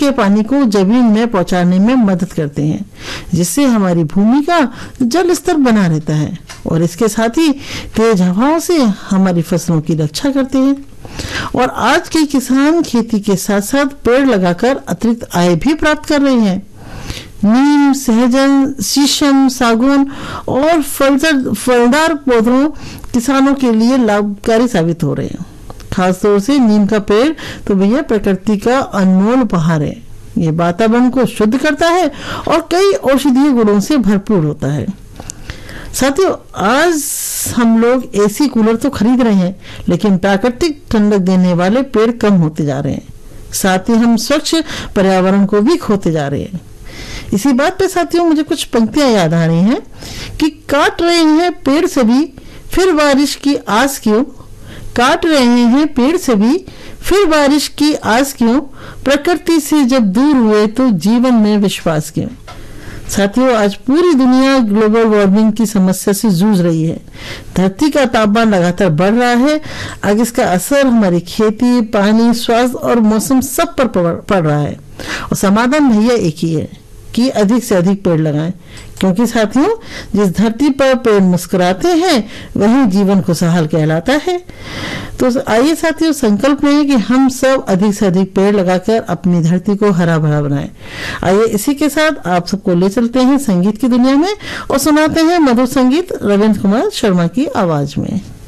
हुए पानी को जमीन में पहुंचाने में मदद करते हैं, जिससे हमारी भूमि का जल स्तर बना रहता है और इसके साथ ही तेज हवाओं से हमारी फसलों की रक्षा करते हैं। और आज के किसान खेती के साथ साथ पेड़ लगाकर अतिरिक्त आय भी प्राप्त कर रहे हैं। नीम, सहजन, शीशम, सागौन और फलदार पौधों किसानों के लिए लाभकारी साबित हो रहे हैं। खासतौर से नीम का पेड़ तो भैया प्रकृति का अनमोल उपहार है। ये वातावरण को शुद्ध करता है और कई औषधीय गुणों से भरपूर होता है। साथियों, आज हम लोग एसी कूलर तो खरीद रहे हैं, लेकिन प्राकृतिक ठंडक देने वाले पेड़ कम होते जा रहे हैं। साथ ही हम स्वच्छ पर्यावरण को भी खोते जा रहे हैं। इसी बात पे साथियों मुझे कुछ पंक्तियां याद आ रही हैं कि काट रहे हैं पेड़ सभी फिर बारिश की आस क्यों, काट रहे हैं पेड़ सभी फिर बारिश की आस क्यों, प्रकृति से जब दूर हुए तो जीवन में विश्वास क्यों। साथियों, आज पूरी दुनिया ग्लोबल वार्मिंग की समस्या से जूझ रही है। धरती का तापमान लगातार बढ़ रहा है। अब इसका असर हमारी खेती, पानी, स्वास्थ्य और मौसम सब पर पड़ रहा है। और समाधान भैया एक ही है कि अधिक से अधिक पेड़ लगाएं, क्योंकि साथियों जिस धरती पर पेड़ मुस्कुराते हैं वही जीवन खुशहाल कहलाता है। तो आइए साथियों, संकल्प लें कि हम सब अधिक से अधिक पेड़ लगाकर अपनी धरती को हरा भरा बनाएं। आइए इसी के साथ आप सबको ले चलते हैं संगीत की दुनिया में और सुनाते हैं मधुर संगीत रविंद्र कुमार शर्मा की आवाज में।